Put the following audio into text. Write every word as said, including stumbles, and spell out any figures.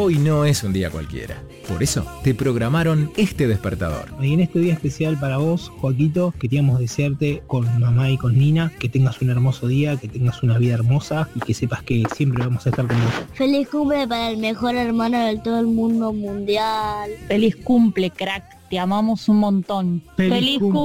Hoy no es un día cualquiera. Por eso te programaron este despertador. Y en este día especial para vos, Joaquito, queríamos desearte con mamá y con Nina que tengas un hermoso día, que tengas una vida hermosa y que sepas que siempre vamos a estar con vos. Feliz cumple para el mejor hermano de todo el mundo mundial. Feliz cumple, crack. Te amamos un montón. Feliz, Feliz cumple.